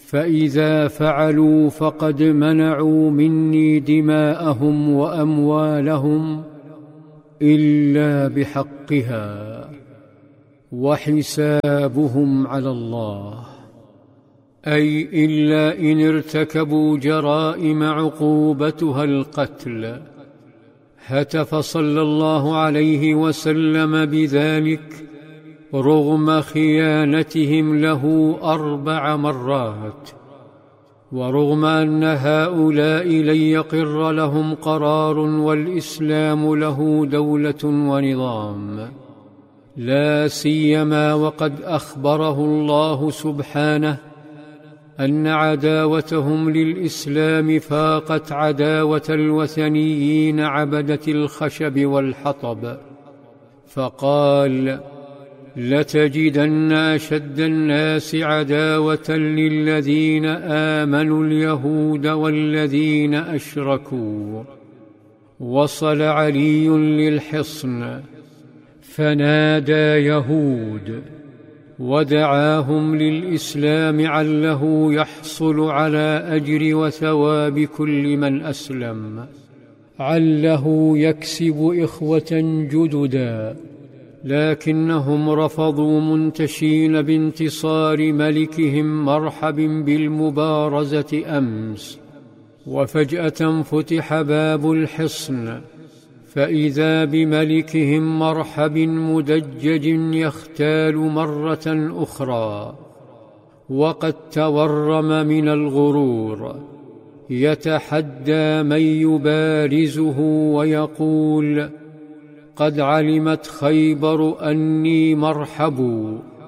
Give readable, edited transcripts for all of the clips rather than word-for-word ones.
فإذا فعلوا فقد منعوا مني دماءهم وأموالهم إلا بحقها، وحسابهم على الله، أي إلا إن ارتكبوا جرائم عقوبتها القتل. هتف صلى الله عليه وسلم بذلك رغم خيانتهم له 4 مرات، ورغم أن هؤلاء لن يقر لهم قرار والإسلام له دولة ونظام، لا سيما وقد أخبره الله سبحانه أن عداوتهم للإسلام فاقت عداوة الوثنيين عبدة الخشب والحطب، فقال: لتجدن أشد الناس عداوة للذين آمنوا اليهود والذين أشركوا. وصل علي للحصن فنادى يهود ودعاهم للإسلام عله يحصل على أجر وثواب كل من أسلم، عله يكسب إخوة جددا، لكنهم رفضوا منتشين بانتصار ملكهم مرحب بالمبارزة أمس. وفجأة فتح باب الحصن فإذا بملكهم مرحب مدجج يختال مرة أخرى، وقد تورم من الغرور، يتحدى من يبارزه ويقول: قد علمت خيبر أني مرحب،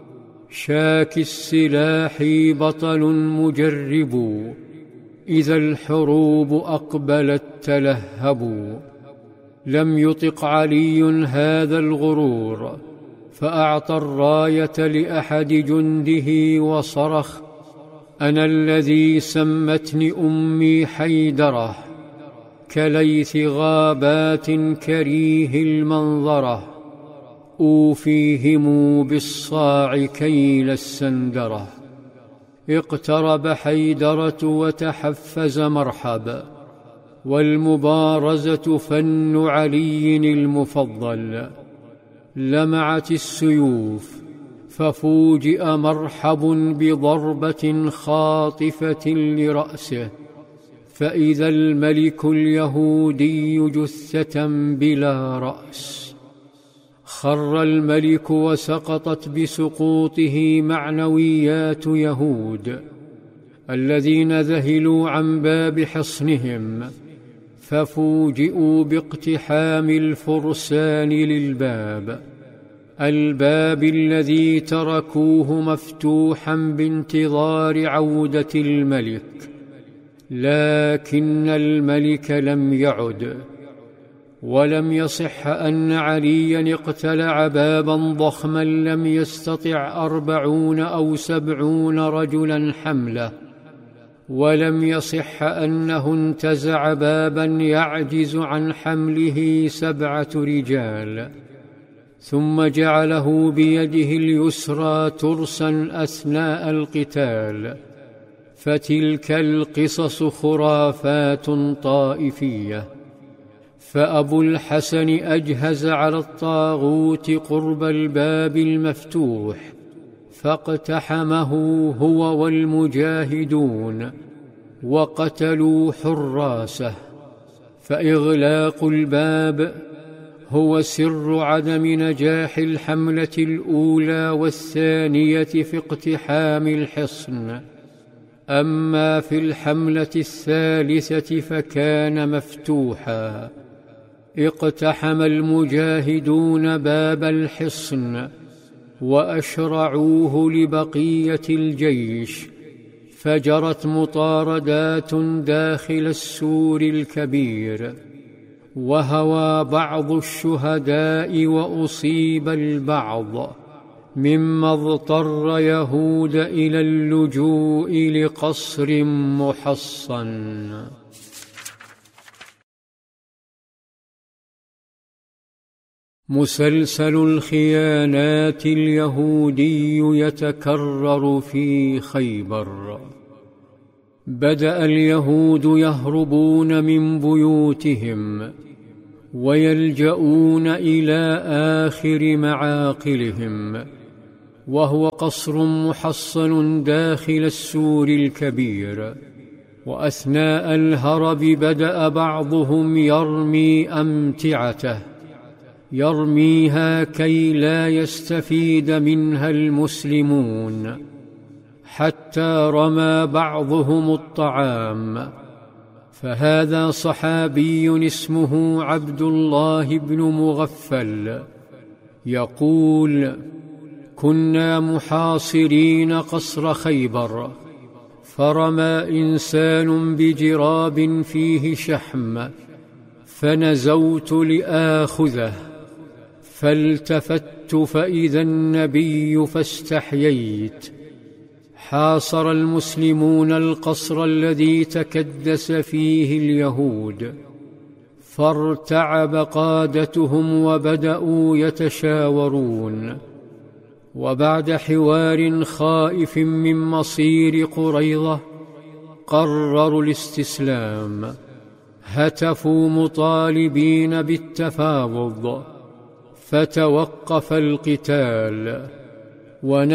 شاك السلاح بطل مجرب، إذا الحروب أقبلت تلهب. لم يطق علي هذا الغرور، فأعطى الراية لأحد جنده وصرخ: أنا الذي سمتني أمي حيدرة، كليث غابات كريه المنظرة، أوفيهم بالصاع كيل السندرة. اقترب حيدرة وتحفز مرحب، والمبارزة فن علي المفضل. لمعت السيوف ففوجئ مرحب بضربة خاطفة لرأسه، فإذا الملك اليهودي جثة بلا رأس. خر الملك وسقطت بسقوطه معنويات يهود الذين ذهلوا عن باب حصنهم، ففوجئوا باقتحام الفرسان للباب، الباب الذي تركوه مفتوحا بانتظار عودة الملك. لكن الملك لم يعد، ولم يصح أن عليا اقتلع بابا ضخما لم يستطع 40 أو 70 رجلا حمله، ولم يصح أنه انتزع بابا يعجز عن حمله 7 رجال، ثم جعله بيده اليسرى ترسا أثناء القتال. فتلك القصص خرافات طائفية. فأبو الحسن أجهز على الطاغوت قرب الباب المفتوح، فاقتحمه هو والمجاهدون وقتلوا حراسه. فإغلاق الباب هو سر عدم نجاح الحملة الأولى والثانية في اقتحام الحصن. أما في الحملة الثالثة فكان مفتوحا. اقتحم المجاهدون باب الحصن وأشرعوه لبقية الجيش، فجرت مطاردات داخل السور الكبير، وهوى بعض الشهداء وأصيب البعض، مما اضطر يهود إلى اللجوء لقصر محصن. مسلسل الخيانات اليهودي يتكرر في خيبر. بدأ اليهود يهربون من بيوتهم ويلجؤون إلى آخر معاقلهم، وهو قصر محصن داخل السور الكبير. وأثناء الهرب بدأ بعضهم يرمي أمتعته، يرميها كي لا يستفيد منها المسلمون، حتى رمى بعضهم الطعام. فهذا صحابي اسمه عبد الله بن مغفل يقول: كنا محاصرين قصر خيبر، فرمى إنسان بجراب فيه شحم، فنزوت لآخذه، فالتفت فإذا النبي فاستحييت. حاصر المسلمون القصر الذي تكدس فيه اليهود، فارتعب قادتهم وبدأوا يتشاورون. وبعد حوار خائف من مصير قريظة قرروا الاستسلام، هتفوا مطالبين بالتفاوض، فتوقف القتال.